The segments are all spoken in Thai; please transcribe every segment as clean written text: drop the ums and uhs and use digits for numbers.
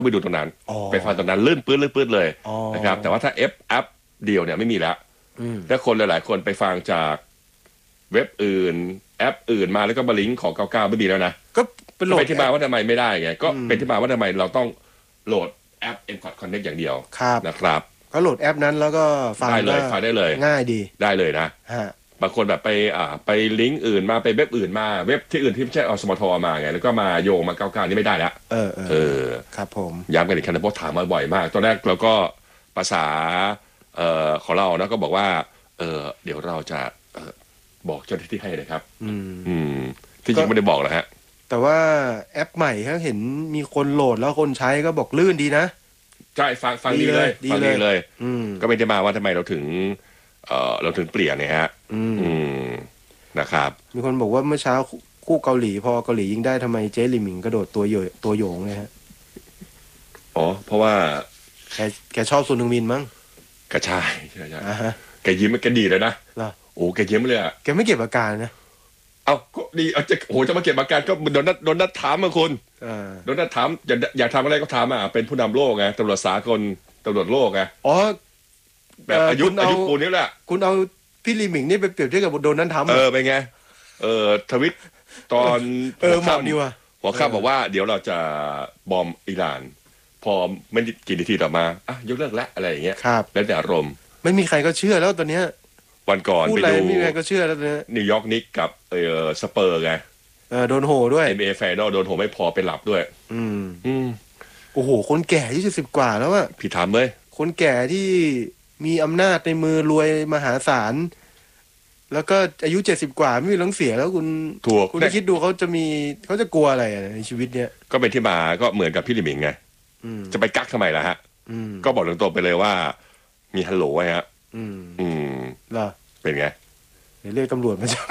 ไปดูตรงนั้นไปฟังตรงนั้นลื่นปื้ดเลยนะครับแต่ว่าถ้าแอปเดียวเนี่ยไม่มีแล้วถ้าคนหลายๆคนไปฟังจากเว็บอื่นแอปอื่นมาแล้วก็มาลิงก์ของ99ไม่มีแล้วนะก็เป็นโหลดที่มาว่าทำไมไม่ได้ไงก็เป็นที่มาว่าทำไมเราต้องโหลดแอป M-Pod Connect อย่างเดียวนะครับก็โหลดแอปนั้นแล้วก็ฟังได้เลยง่ายดีได้เลยนะบางคนแบบไปลิงก์อื่นมาไปเว็บอื่นมาเว็บที่อื่นที่ไม่ใช่อสมทมาไงแล้วก็มาโยงมา99นี่ไม่ได้แล้วครับผมย้ำกันอีกครั้งนะเพราะถามมาบ่อยมากตอนแรกเราก็ภาษาของเรานะก็บอกว่าเดี๋ยวเราจะบอกเจ้าหน้าที่ให้นะครับที่จริงไม่ได้บอกหรอกฮะแต่ว่าแอปใหม่เขาเห็นมีคนโหลดแล้วคนใช้ก็บอกลื่นดีนะใช่ฟังดีเลยฟังดีเลยก็ไม่ได้มาว่าทำไมเราถึงเปลี่ยนเนี่ยฮะนะครับมีคนบอกว่าเมื่อเช้าคู่เกาหลีพอเกาหลียิงได้ทำไมเจ๊ลิมิงกระโดดตัวโยงเลยฮะเพราะว่าแกชอบซุนฮึงมินมั้งก็ใช่แกยิ้มแกดีเลยนะโอ้แกยิ้มเลยอ่ะแกไม่เก็บอาการนะเอาก็ดีจะมาเก็บอาการก็โดนนัดถามมาคุณโดนนัดถามอยากทำอะไรก็ทำเป็นผู้นำโลกไงตำรวจสากลตำรวจโลกไงแบบอายุปูนี้แหละคุณเอาพี่ลีหมิงนี่ไปเปรียบเทียบกับโดนนั้นทำเป็นไงทวิตตอนเหมาะดีว่ะหัวข้ามบอกว่าเดี๋ยวเราจะบอมอิหร่านพอไม่กี่นาทีต่อมายกเลิกแล้วอะไรอย่างเงี้ยแล้วแต่อารมณ์ไม่มีใครก็เชื่อแล้วตอนเนี้ยวันก่อนไปดูไม่มีใครก็เชื่อแล้วตอนนี้นิวยอร์กนิกกับสเปอร์ไงโดนโหด้วย NBA Final โดนโหไม่พอเป็นหลับด้วยโอ้โหคนแก่20 กว่าแล้วอะพี่ถามเลยคนแก่ที่มีอำนาจในมือรวยมหาศาลแล้วก็อายุ70 กว่าไม่มีหลังเสียแล้วคุณคิดดูเขาจะกลัวอะไรในชีวิตเนี้ยก็เป็นที่มาก็เหมือนกับพี่ลิมิงไงจะไปกักทำไมล่ะฮะก็บอกตรงๆไปเลยว่ามีฮัลโหลไว้ฮะเหรอเป็นไงเดี๋ยวเรียกตำรวจมาจับ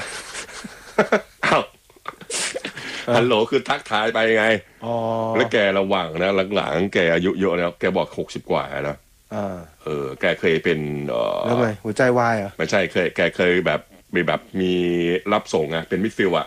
ฮัลโหลคือทักทายไปไงแล้วแกระวังนะหลังๆแกอายุเยอะแล้วแกบอก60 กว่านะแกเคยเป็นแล้วไงหัวใจวายอ่ะไม่ใช่แกเคยแบบมีรับส่งไงเป็นมิดฟิลด์อ่ะ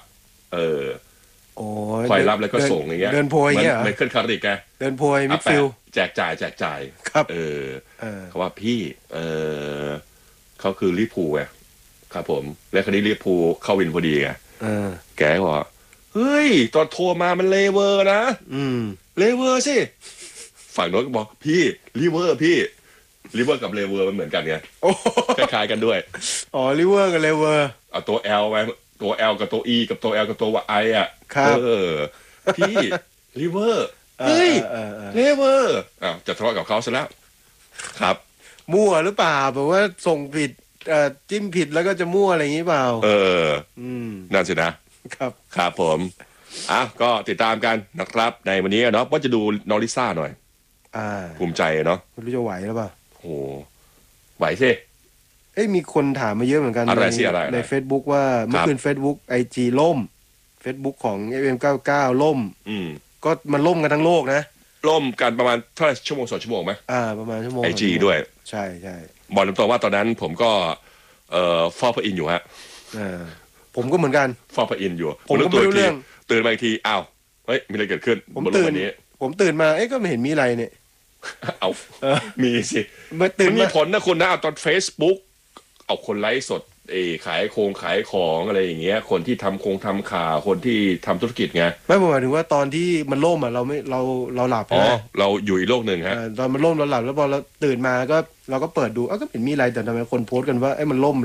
คอยรับแล้วก็ส่งอย่างเงี้ยเดินโพยเงี้ยไม่ขึ้นคาริกไงเดินโพยมิดฟิลด์แจกจ่ายครับเขาว่าพี่เขาคือลิพูไงครับผมแล้วคดีลิพูเข้าวินพอดีไงแกบอกเฮ้ยตอนโทรมามันเลเวอร์นะเลเวอร์สิฝั่งโน้นก็บอกพี่ลิเวอร์กับเลเวอร์มันเหมือนกันไงคล้ายๆกันด้วยลิเวอร์กับเลเวอร์เอาตัว L ไว้ตัว L กับตัว E กับตัว L กับตัว I อ่ะพี่ลิเวอร์เฮ้ยเลเวอร์จะทะเลาะกับเขาซะแล้วครับมั่วหรือเปล่าแบบว่าส่งผิดจิ้มผิดแล้วก็จะมั่วอะไรอย่างนี้เปล่านั่นสินะครับผมก็ติดตามกันนะครับในวันนี้เนาะว่าจะดูน้องลิซ่าหน่อยภูมิใจเนาะไม่รู้จะไหวหรือเปล่าโอ้ไหวสิมีคนถามมาเยอะเหมือนกันใน Facebook ว่าเมื่อคืน Facebook IG ล่ม Facebook ของ FM99 ล่มก็มันล่มกันทั้งโลกนะล่มกันประมาณเท่าไหร่ชั่วโมง2 ชั่วโมงไหมประมาณชั่วโมง IG ด้วยใช่บอกตรงๆว่าตอนนั้นผมก็ฟอลพระอินอยู่ฮะผมก็เหมือนกันฟอลพระอินอยู่ผมก็ไม่รู้เรื่องตื่นมาอีกทีเฮ้ยมีอะไรเกิดขึ้นผมตื่นมาก็ไม่เห็นมีอะไรเนี่ยมีสิมันมีผลนะคุณนะตอน Facebook เอาคนไลฟ์สดขายของอะไรอย่างเงี้ยคนที่ทำข่าวคนที่ทำธุรกิจไงไม่หมายถึงว่าตอนที่มันล่มเราหลับเราอยู่อีกโลกหนึ่งฮะตอนมันล่มเราหลับแล้วพอเราตื่นมาก็เราก็เปิดดูก็เห็นมีอะไรแต่ทำไมคนโพสต์กันว่ามันล่ม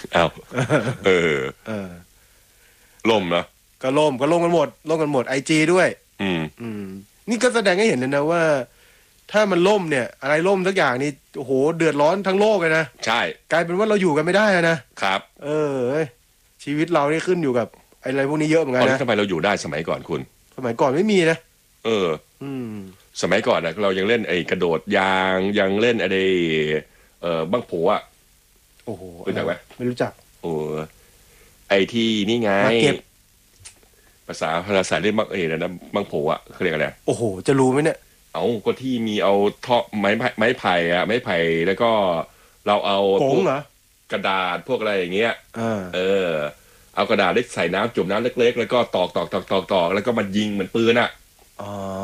ล่มนะก็ล่มกันหมด IG ด้วยนี่ก็แสดงให้เห็นเลยนะว่าถ้ามันล่มเนี่ยอะไรล่มสักอย่างนี่โอ้โหเดือดร้อนทั้งโลกเลยนะใช่กลายเป็นว่าเราอยู่กันไม่ได้นะครับชีวิตเรานี่ขึ้นอยู่กับอะไรพวกนี้เยอะเหมือนกันนะทำไมเราอยู่ได้สมัยก่อนคุณสมัยก่อนไม่มีนะสมัยก่อนนะเรายังเล่นกระโดดยางยังเล่นอะไรบังโผอ่ะโอ้โหรู้จักไหมไม่รู้จักที่นี่ไงมาเก็บภาษาเรียกนะบังโผอ่ะเขาเรียกอะไรโอ้โหจะรู้ไหมเนี่ยก็ที่มีเอาท่อไม้ไผ่แล้วก็เราเอาผงเหรอกระดาษพวกอะไรอย่างเงี้ยเอากระดาษใส่น้ำจุ่มน้ำเล็กๆแล้วก็ตอกแล้วก็มันยิงเหมือนปืนอ่ะ